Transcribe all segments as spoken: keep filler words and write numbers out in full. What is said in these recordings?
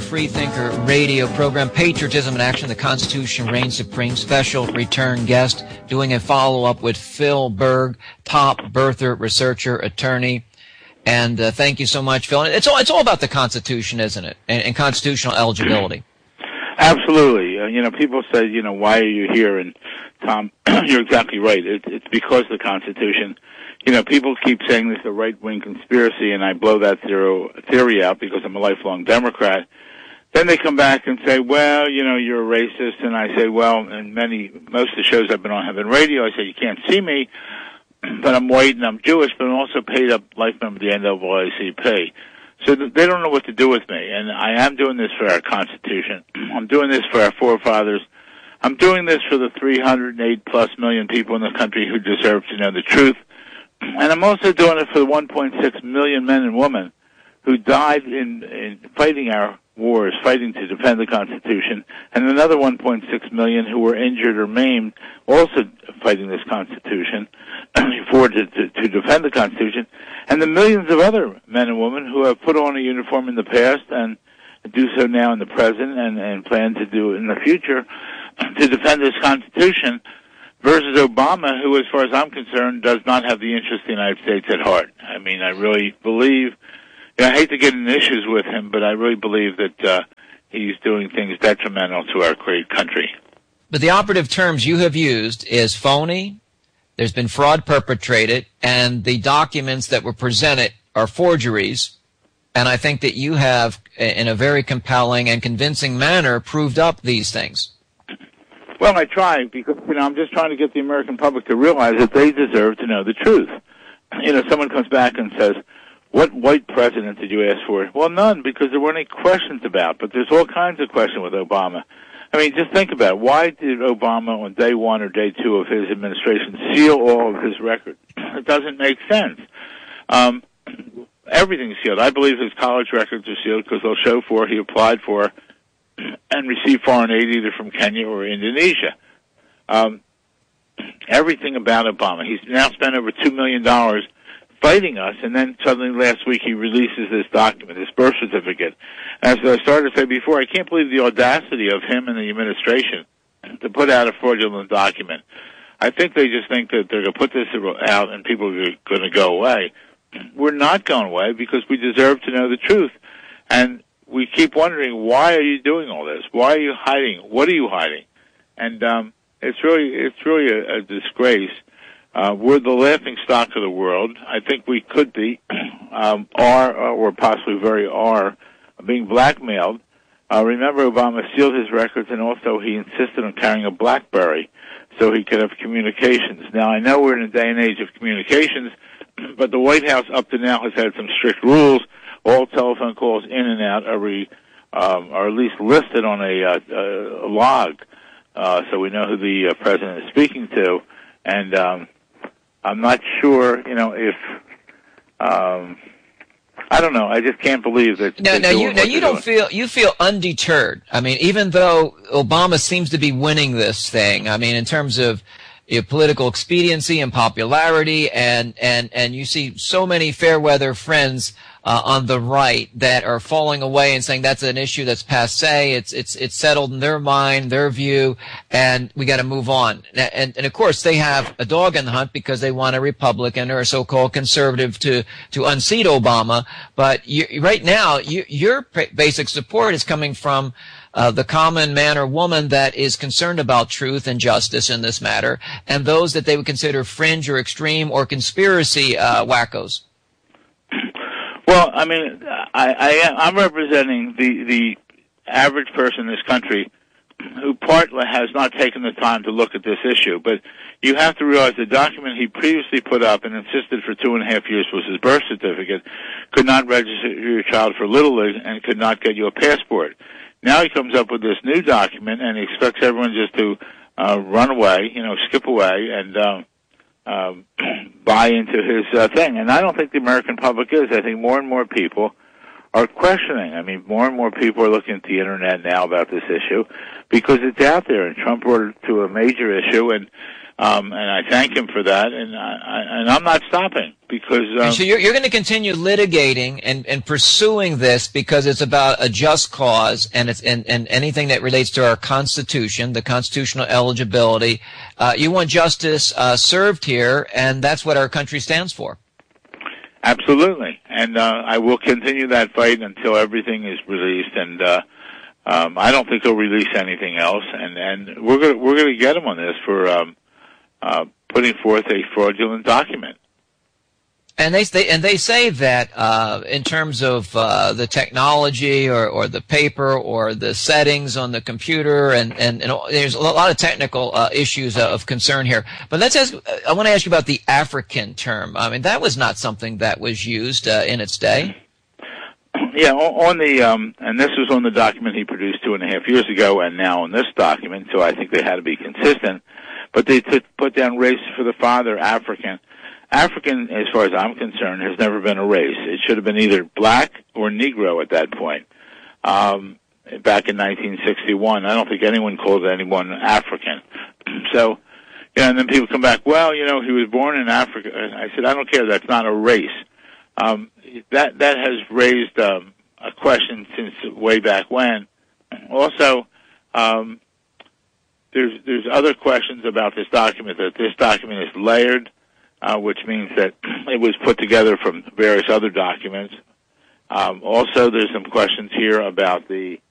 Freethinker radio program, Patriotism in Action, the Constitution reigns supreme. Special return guest, doing a follow-up with Phil Berg, top birther, researcher, attorney. And uh, thank you so much, Phil. It's all, it's all about the Constitution, isn't it, and, and constitutional eligibility. Absolutely. Uh, you know, people say, you know, why are you here? And, Tom, you're exactly right. It, it's because of the Constitution. You know, people keep saying this is a right-wing conspiracy, and I blow that zero theory out because I'm a lifelong Democrat. Then they come back and say, well, you know, you're a racist. And I say, well, and many, most of the shows I've been on have been radio. I say, you can't see me, but I'm white and I'm Jewish, but I'm also paid up life member of the N double A C P. So th- they don't know what to do with me. And I am doing this for our Constitution. I'm doing this for our forefathers. I'm doing this for the three hundred eight plus million people in the country who deserve to know the truth. And I'm also doing it for the one point six million men and women who died in, in fighting our wars, fighting to defend the Constitution, and another one point six million who were injured or maimed, also fighting this Constitution, for to, to, to defend the Constitution, and the millions of other men and women who have put on a uniform in the past and do so now in the present and, and plan to do it in the future to defend this Constitution, versus Obama, who, as far as I'm concerned, does not have the interest of the United States at heart. I mean, I really believe, you know, I hate to get in issues with him, but I really believe that uh, he's doing things detrimental to our great country. But the operative terms you have used is phony, there's been fraud perpetrated, and the documents that were presented are forgeries. And I think that you have, in a very compelling and convincing manner, proved up these things. Well, I try because, you know, I'm just trying to get the American public to realize that they deserve to know the truth. You know, someone comes back and says, what white president did you ask for? Well, none, because there weren't any questions about, but there's all kinds of questions with Obama. I mean, just think about it. Why did Obama on day one or day two of his administration seal all of his records? It doesn't make sense. Um, everything's sealed. I believe his college records are sealed because they'll show for he applied for and received foreign aid either from Kenya or Indonesia. Um, everything about Obama. He's now spent over two million dollars fighting us, and then suddenly last week he releases this document, this birth certificate. As I started to say before, I can't believe the audacity of him and the administration to put out a fraudulent document. I think they just think that they're going to put this out and people are going to go away. We're not going away because we deserve to know the truth. And we keep wondering, why are you doing all this? Why are you hiding? What are you hiding? And um, it's really, it's really a, a disgrace. Uh, we're the laughing stock of the world. I think we could be, um, are, or possibly very are, being blackmailed. Uh, remember, Obama sealed his records, and also he insisted on carrying a BlackBerry so he could have communications. Now, I know we're in a day and age of communications, but the White House up to now has had some strict rules. All telephone calls in and out are, re, um, are at least listed on a, uh, a log, uh, so we know who the uh, president is speaking to. And um, I'm not sure, you know, if um, I don't know. I just can't believe that. Now, now you, now you don't doing. feel you feel undeterred. I mean, even though Obama seems to be winning this thing, I mean, in terms of you know, political expediency and popularity, and and and you see so many fair weather friends uh, on the right that are falling away and saying that's an issue that's passé. It's it's it's settled in their mind, their view, and we got to move on. And and of course they have a dog in the hunt because they want a Republican or a so-called conservative to to unseat Obama. But you, right now, you, your basic support is coming from Uh, the common man or woman that is concerned about truth and justice in this matter, and those that they would consider fringe or extreme or conspiracy uh, wackos. Well, I mean, I, I, I'm representing the, the average person in this country who partly has not taken the time to look at this issue. But you have to realize the document he previously put up and insisted for two and a half years was his birth certificate could not register your child for Little League and could not get you a passport. Now he comes up with this new document, and he expects everyone just to uh, run away, you know, skip away, and um, um, buy into his uh, thing. And I don't think the American public is. I think more and more people are questioning. I mean, more and more people are looking at the internet now about this issue because it's out there, and Trump brought it to a major issue, and um, and I thank him for that, and I, I, and I'm not stopping because. Um, so you're, you're going to continue litigating and, and pursuing this because it's about a just cause, and it's and, and anything that relates to our Constitution, the constitutional eligibility. Uh, you want justice uh, served here, and that's what our country stands for. Absolutely, and uh, I will continue that fight until everything is released, and uh, um, I don't think they'll release anything else, and, and we're going we're going to get them on this for um, uh, putting forth a fraudulent document. And they, they and they say that uh, in terms of uh, the technology or, or the paper or the settings on the computer, and, and, and there's a lot of technical uh, issues of concern here. But let's ask. I want to ask you about the African term. I mean, that was not something that was used uh, in its day. Yeah, on the um, and this was on the document he produced two and a half years ago, and now on this document. So I think they had to be consistent. But they took, put down race for the father, African. African, as far as I'm concerned, has never been a race. It should have been either black or Negro at that point. Um, back in nineteen sixty-one, I don't think anyone called anyone African. So, you know, and then people come back, well, you know, he was born in Africa. I said, I don't care. That's not a race. Um, that that has raised um, a question since way back when. Also, um, there's there's other questions about this document. That this document is layered. Uh, which means that it was put together from various other documents. Um, also, there's some questions here about the,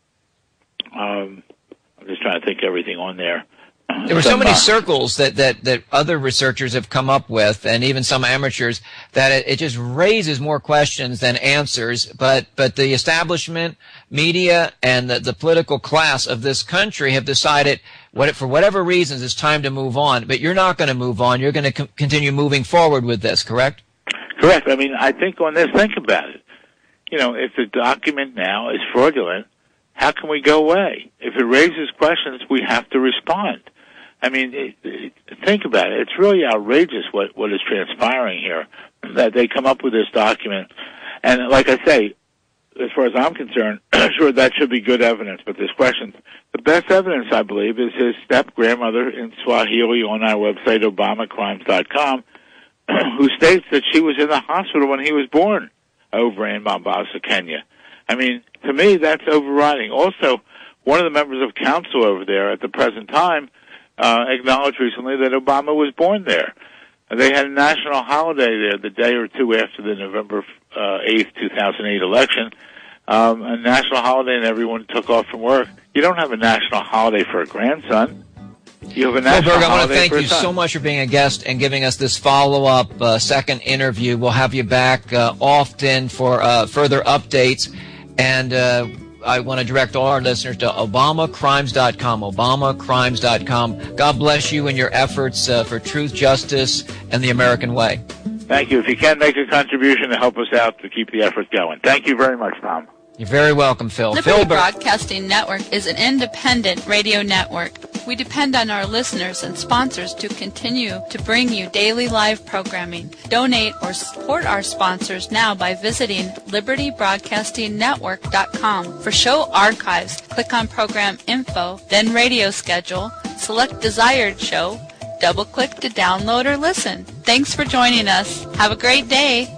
um, I'm just trying to think everything on there. There were some, so many uh, circles that, that, that other researchers have come up with, and even some amateurs, that it, it just raises more questions than answers. But, but the establishment, media, and the, the political class of this country have decided, what, for whatever reasons, it's time to move on. But you're not going to move on. You're going to co- continue moving forward with this, correct? Correct. I mean, I think on this, think about it. You know, if the document now is fraudulent, how can we go away? If it raises questions, we have to respond. I mean, it, it, think about it. It's really outrageous what, what is transpiring here, that they come up with this document. And like I say, as far as I'm concerned, sure, that should be good evidence, but there's questions. The best evidence, I believe, is his step-grandmother in Swahili on our website, Obama Crimes dot com, who states that she was in the hospital when he was born over in Mombasa, Kenya. I mean, to me, that's overriding. Also, one of the members of council over there at the present time uh, acknowledged recently that Obama was born there. They had a national holiday there the day or two after the November uh, eighth, two thousand eight election, um, a national holiday, and everyone took off from work. You don't have a national holiday for a grandson. You have a national Well, Berg, I want to holiday thank for a you son. so much for being a guest and giving us this follow-up uh, second interview. We'll have you back uh, often for uh, further updates. And uh, I want to direct all our listeners to Obama Crimes dot com, Obama Crimes dot com. God bless you in your efforts uh, for truth, justice, and the American way. Thank you. If you can make a contribution to help us out to keep the effort going. Thank you very much, Tom. You're very welcome, Phil. Liberty Phil Berg. Broadcasting Network is an independent radio network. We depend on our listeners and sponsors to continue to bring you daily live programming. Donate or support our sponsors now by visiting Liberty Broadcasting Network dot com. For show archives, click on Program Info, then Radio Schedule, select desired show, double-click to download or listen. Thanks for joining us. Have a great day.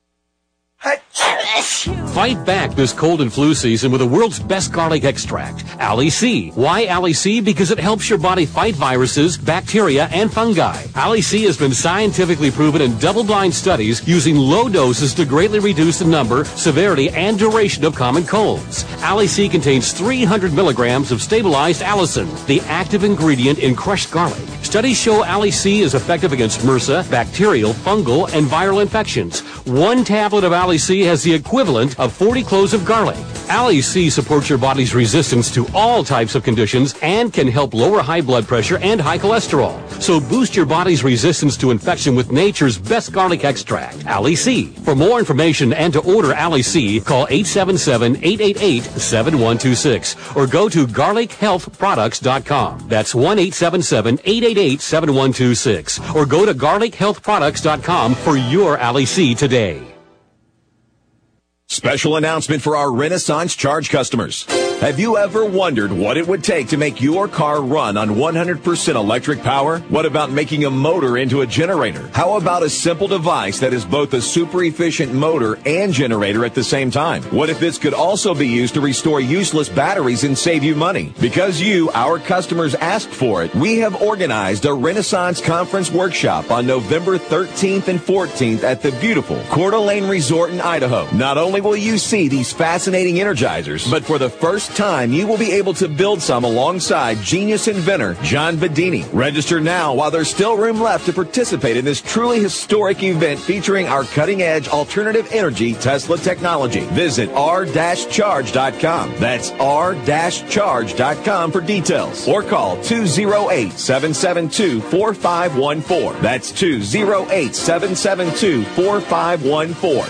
Fight back this cold and flu season with the world's best garlic extract, Ali C. Why Ali C? Because it helps your body fight viruses, bacteria, and fungi. Ali C has been scientifically proven in double-blind studies using low doses to greatly reduce the number, severity, and duration of common colds. Ali C contains three hundred milligrams of stabilized allicin, the active ingredient in crushed garlic. Studies show Ali C is effective against MRSA, bacterial, fungal, and viral infections. One tablet of Ali C has the equivalent of forty cloves of garlic. Ali C supports your body's resistance to all types of conditions and can help lower high blood pressure and high cholesterol. So boost your body's resistance to infection with nature's best garlic extract, Ali C. For more information and to order Ali C, call eight seven seven, eight eight eight, seven one two six or go to garlic health products dot com. That's one eight seven seven, eight eight eight, seven one two six or go to garlic health products dot com for your Ali C today. Special announcement for our Renaissance Charge customers. Have you ever wondered what it would take to make your car run on one hundred percent electric power? What about making a motor into a generator? How about a simple device that is both a super efficient motor and generator at the same time? What if this could also be used to restore useless batteries and save you money? Because you, our customers, asked for it, we have organized a Renaissance Conference Workshop on November thirteenth and fourteenth at the beautiful Coeur d'Alene Resort in Idaho. Not only will you see these fascinating energizers, but for the first time, you will be able to build some alongside genius inventor John Bedini. Register now while there's still room left to participate in this truly historic event featuring our cutting-edge alternative energy Tesla technology. Visit r dash charge dot com. That's r dash charge dot com for details. Or call two oh eight, seven seven two, four five one four. That's two oh eight, seven seven two, four five one four.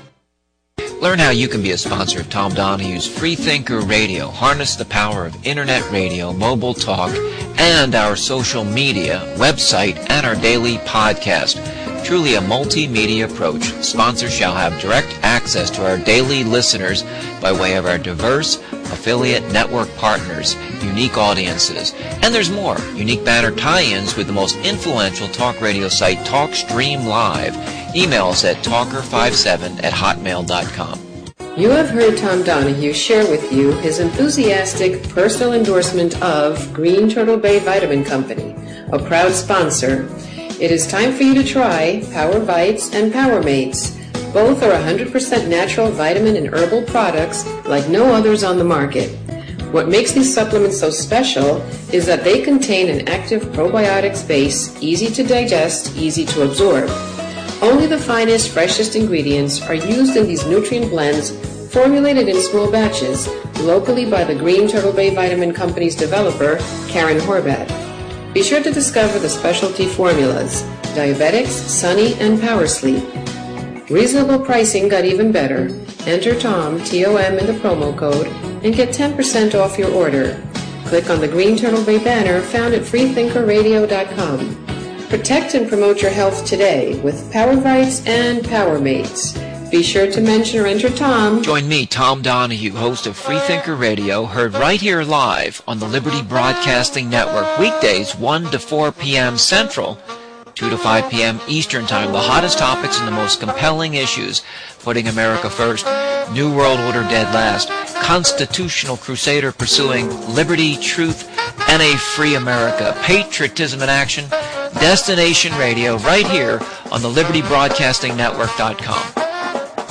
Learn how you can be a sponsor of Tom Donahue's Freethinker Radio. Harness the power of internet radio, mobile talk, and our social media, website, and our daily podcast. Truly a multimedia approach. Sponsors shall have direct access to our daily listeners by way of our diverse affiliate network partners, unique audiences. And there's more. Unique banner tie-ins with the most influential talk radio site, TalkStream Live. Email us at talker five seven at hotmail dot com. You have heard Tom Donahue share with you his enthusiastic personal endorsement of Green Turtle Bay Vitamin Company, a proud sponsor. It is time for you to try Power Bites and Power Mates. Both are one hundred percent natural vitamin and herbal products like no others on the market. What makes these supplements so special is that they contain an active probiotics base, easy to digest, easy to absorb. Only the finest, freshest ingredients are used in these nutrient blends formulated in small batches locally by the Green Turtle Bay Vitamin Company's developer, Karen Horvat. Be sure to discover the specialty formulas, Diabetics, Sunny, and Power Sleep. Reasonable pricing got even better. Enter Tom, T O M, in the promo code and get ten percent off your order. Click on the Green Turtle Bay banner found at free thinker radio dot com. Protect and promote your health today with Power Bites and Power Mates. Be sure to mention or enter Tom. Join me, Tom Donahue, host of Freethinker Radio, heard right here live on the Liberty Broadcasting Network, weekdays one to four p.m. Central, two to five p.m. Eastern Time. The hottest topics and the most compelling issues, putting America first, New World Order dead last, constitutional crusader pursuing liberty, truth, and a free America, patriotism in action, Destination Radio, right here on the Liberty Broadcasting Network dot com.